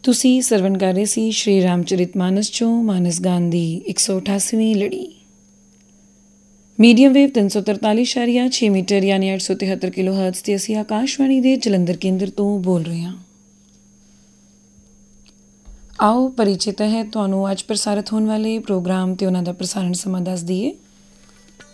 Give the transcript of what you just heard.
ਤੁਸੀਂ ਸਰਵਣ ਕਰ ਰਹੇ ਸੀ ਸ਼੍ਰੀ ਰਾਮਚਰਿਤਮਾਨਸ ਚੋਂ ਮਾਨਸ ਗਾਨ ਦੀ 188ਵੀਂ ਲੜੀ। ਮੀਡੀਅਮ ਵੇਵ 343.6 ਮੀਟਰ ਯਾਨੀ 873 ਕਿਲੋ ਹਰਟਜ਼ 'ਤੇ ਅਸੀਂ ਆਕਾਸ਼ਵਾਣੀ ਦੇ ਜਲੰਧਰ ਕੇਂਦਰ ਤੋਂ ਬੋਲ ਰਹੇ ਹਾਂ। ਆਓ ਪਰਿਚਿਤ ਹੈ ਤੁਹਾਨੂੰ ਅੱਜ ਪ੍ਰਸਾਰਿਤ ਹੋਣ ਵਾਲੇ ਪ੍ਰੋਗਰਾਮ ਅਤੇ ਉਹਨਾਂ ਦਾ ਪ੍ਰਸਾਰਣ ਸਮਾਂ ਦੱਸ ਦਈਏ।